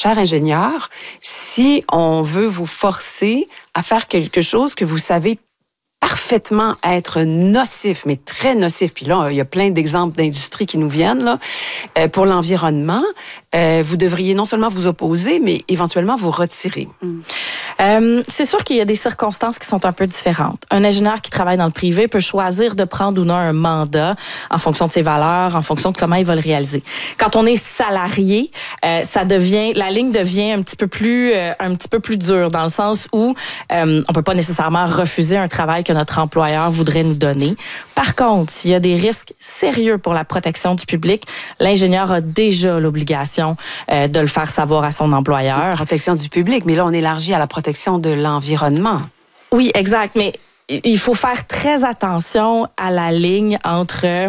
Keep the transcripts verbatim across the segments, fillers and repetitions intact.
cher ingénieur, si on veut vous forcer à faire quelque chose que vous savez parfaitement être nocif, mais très nocif. Puis là, il y a plein d'exemples d'industries qui nous viennent là. Euh, pour l'environnement, euh, vous devriez non seulement vous opposer, mais éventuellement vous retirer. Mm. Euh, c'est sûr qu'il y a des circonstances qui sont un peu différentes. Un ingénieur qui travaille dans le privé peut choisir de prendre ou non un mandat en fonction de ses valeurs, en fonction de comment il va le réaliser. Quand on est salarié, euh, ça devient, la ligne devient un petit peu plus, euh, un petit peu plus dure dans le sens où euh, on peut pas nécessairement refuser un travail que notre employeur voudrait nous donner. Par contre, s'il y a des risques sérieux pour la protection du public, l'ingénieur a déjà l'obligation euh, de le faire savoir à son employeur. Protection du public, mais là, on élargit à la protection de l'environnement. Oui, exact, mais il faut faire très attention à la ligne entre euh,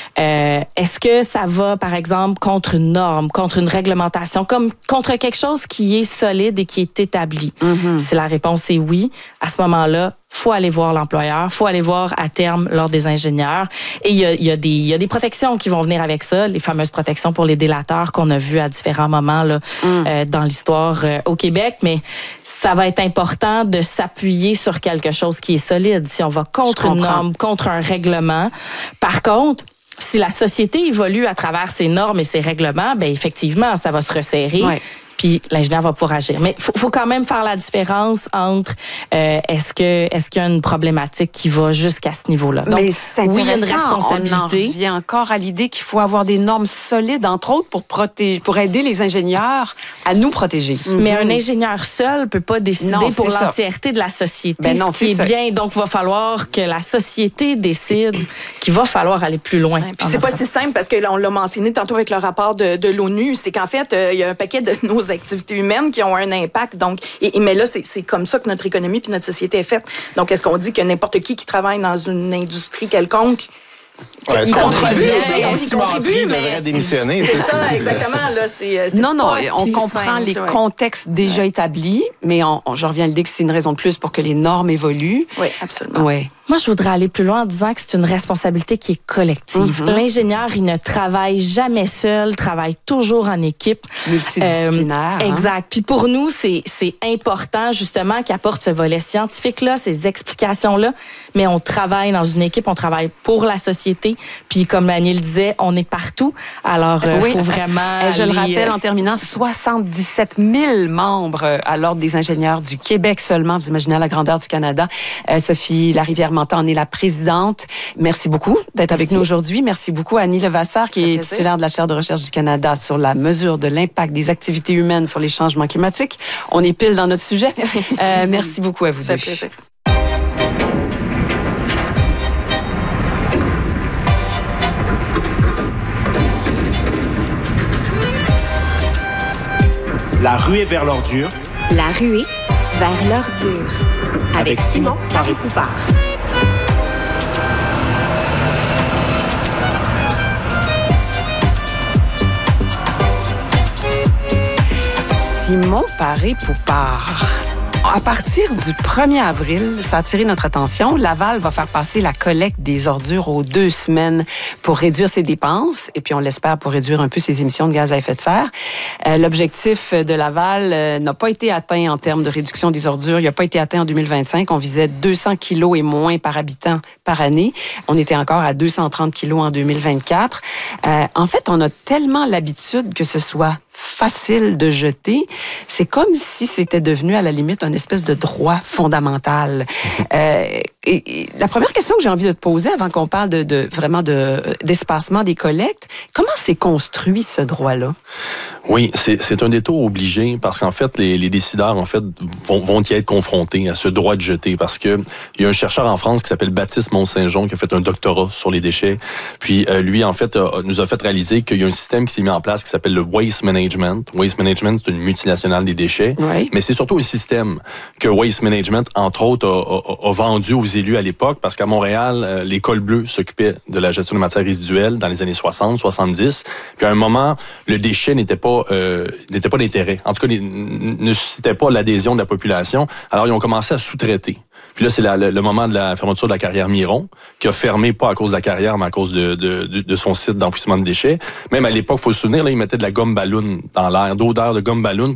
est-ce que ça va, par exemple, contre une norme, contre une réglementation, comme contre quelque chose qui est solide et qui est établi. Mm-hmm. Si la réponse est oui, à ce moment-là, faut aller voir l'employeur, faut aller voir à terme l'ordre des ingénieurs. Et il y a, il y a des, il y a des protections qui vont venir avec ça, les fameuses protections pour les délateurs qu'on a vues à différents moments là, mm. euh, dans l'histoire euh, au Québec. Mais ça va être important de s'appuyer sur quelque chose qui est solide. Si on va contre une norme, contre un règlement. Par contre, si la société évolue à travers ses normes et ses règlements, ben effectivement, ça va se resserrer. Ouais. Puis l'ingénieur va pouvoir agir. Mais il faut, faut quand même faire la différence entre euh, est-ce que est-ce qu'il y a une problématique qui va jusqu'à ce niveau-là. Donc, mais c'est oui, il y a une responsabilité. On en revient encore à l'idée qu'il faut avoir des normes solides, entre autres, pour protéger, pour aider les ingénieurs à nous protéger. Mm-hmm. Mais un ingénieur seul peut pas décider non, pour l'entièreté ça. de la société, ben non, ce qui est, est bien. Donc, il va falloir que la société décide qu'il va falloir aller plus loin. Ouais, puis c'est pas si simple parce que là, on l'a mentionné tantôt avec le rapport de, de l'ONU, c'est qu'en fait, euh, il y a un paquet de nos activités humaines qui ont un impact. Donc, et, et, mais là, c'est, c'est comme ça que notre économie puis notre société est faite. Donc, est-ce qu'on dit que n'importe qui qui travaille dans une industrie quelconque, ouais, il contribue, il contribue, mais devrait démissionner. C'est ça, exactement. Là, c'est, c'est non, non, on si comprend simple, les ouais. contextes déjà ouais. établis, mais on, on, je reviens à l'idée que c'est une raison de plus pour que les normes évoluent. Oui, absolument. Ouais. Moi, je voudrais aller plus loin en disant que c'est une responsabilité qui est collective. Mm-hmm. L'ingénieur, il ne travaille jamais seul, travaille toujours en équipe. Multidisciplinaire. Euh, exact. Hein? Puis pour nous, c'est, c'est important justement qu'il apporte ce volet scientifique-là, ces explications-là, mais on travaille dans une équipe, on travaille pour la société. Puis comme Annie le disait, on est partout. Alors, il euh, oui. faut vraiment... Je aller... le rappelle en terminant, soixante-dix-sept mille membres à l'Ordre des ingénieurs du Québec seulement. Vous imaginez la grandeur du Canada. Euh, Sophie Larivière-Montan en est la présidente. Merci beaucoup d'être avec nous aujourd'hui. Merci beaucoup à Annie Levasseur, qui est titulaire de la chaire de recherche du Canada sur la mesure de l'impact des activités humaines sur les changements climatiques. On est pile dans notre sujet. Euh, merci beaucoup à vous deux. Plaisir. La ruée vers l'ordure. La ruée vers l'ordure. Avec, Avec Simon Paré-Poupard. Simon Paré-Poupard. À partir du premier avril, ça a attiré notre attention. Laval va faire passer la collecte des ordures aux deux semaines pour réduire ses dépenses et puis on l'espère pour réduire un peu ses émissions de gaz à effet de serre. Euh, l'objectif de Laval euh, n'a pas été atteint en termes de réduction des ordures. Il n'a pas été atteint en deux mille vingt-cinq. On visait deux cents kilos et moins par habitant par année. On était encore à deux cent trente kilos en deux mille vingt-quatre. Euh, en fait, on a tellement l'habitude que ce soit facile de jeter. C'est comme si c'était devenu à la limite une espèce de droit fondamental. Euh, et, et la première question que j'ai envie de te poser avant qu'on parle de, de vraiment de, d'espacement des collectes, comment s'est construit ce droit-là? Oui, c'est, c'est un détour obligé parce qu'en fait, les, les décideurs en fait vont, vont y être confrontés à ce droit de jeter parce que il y a un chercheur en France qui s'appelle Baptiste Mont-Saint-Jean qui a fait un doctorat sur les déchets. Puis euh, lui, en fait, a, nous a fait réaliser qu'il y a un système qui s'est mis en place qui s'appelle le Waste Management. Waste Management, c'est une multinationale des déchets, oui. Mais c'est surtout un système que Waste Management, entre autres, a, a, a vendu aux élus à l'époque parce qu'à Montréal, euh, l'école bleue s'occupait de la gestion des matières résiduelles dans les années soixante, soixante-dix. Puis à un moment, le déchet n'était pas Euh, n'était pas d'intérêt. En tout cas, ne suscitait pas l'adhésion de la population. Alors, ils ont commencé à sous-traiter. Puis là, c'est la, le, le moment de la fermeture de la carrière Miron, qui a fermé pas à cause de la carrière, mais à cause de, de, de, de son site d'enfouissement de déchets. Même à l'époque, il faut se souvenir, là, ils mettaient de la gomme ballon dans l'air, d'odeur de gomme ballon